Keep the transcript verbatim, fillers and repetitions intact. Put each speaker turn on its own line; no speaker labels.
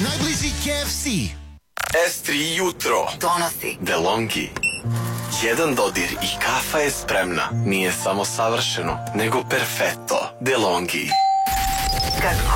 najbliži K F C.
S tri jutro
donosi
DeLonghi. Jedan dodir i kafa je spremna. Nije samo savršeno, nego perfetto. DeLonghi.
kad